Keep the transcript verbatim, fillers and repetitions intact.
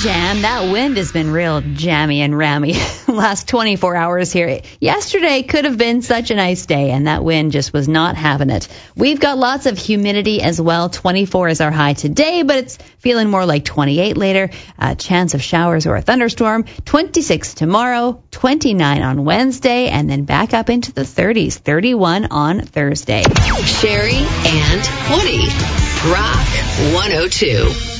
jam. That wind has been real jammy and rammy last twenty-four hours here. Yesterday could have been such a nice day, and that wind just was not having it. We've got lots of humidity as well. twenty-four is our high today, but it's feeling more like twenty-eight later. A chance of showers or a thunderstorm. twenty-six tomorrow, twenty-nine on Wednesday, and then back up into the thirties. thirty-one on Thursday. Sherry and Woody. Rock one oh two.